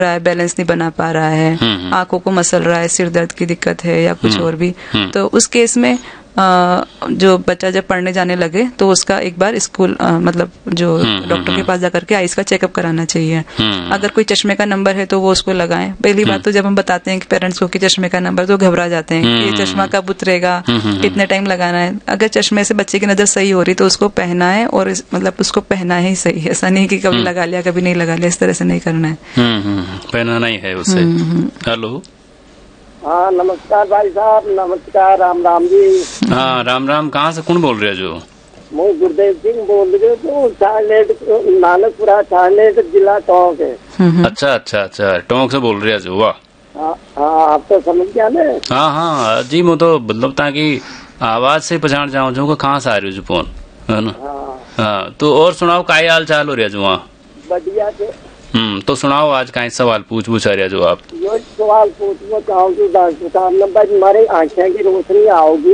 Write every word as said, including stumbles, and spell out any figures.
रहा है, बैलेंस नहीं बना पा रहा है, आंखों को मसल रहा है, सिर दर्द की दिक्कत है या कुछ और भी, तो उस केस में आ, जो बच्चा जब पढ़ने जाने लगे तो उसका एक बार स्कूल आ, मतलब जो डॉक्टर के पास जाकर के आईज का चेकअप कराना चाहिए। अगर कोई चश्मे का नंबर है तो वो उसको लगाएं। पहली बात तो जब हम बताते हैं कि पेरेंट्स को कि चश्मे का नंबर, तो घबरा जाते हैं कि ये चश्मा कब उतरेगा, कितने टाइम लगाना है। अगर चश्मे से बच्चे की नजर सही हो रही तो उसको पहना है, और मतलब उसको पहना ही सही है, ऐसा नहीं कि कभी लगा लिया कभी नहीं लगा लिया, इस तरह से नहीं करना है, पहनाना ही है उसे। हेलो, हाँ नमस्कार भाई साहब, नमस्कार, राम राम जी। हाँ राम राम। कहाँ से कौन बोल रहे जो? मैं गुरदेव सिंह बोल रहे तो छानेट, नानकपुरा छानेट, जिला टोंक है। अच्छा अच्छा अच्छा, टोंक से बोल रहे जो? वाह। हाँ हाँ, आप तो समझ गया ना। हाँ हाँ जी, मैं तो मतलब ताकि आवाज से पहचान जाऊँ जो कहाँ से आ रही हो फोन, है ना? हाँ, तो और सुनाओ, का हाल चाल हो रहा जो वहाँ? बढ़िया से। हम्म तो सुनाओ, आज का सवाल पूछ पूछ आ रहा जो आप? यो सवाल पूछना चाहूँ डॉक्टर साहब, नंबर हमारे आंखें की रोशनी आओगी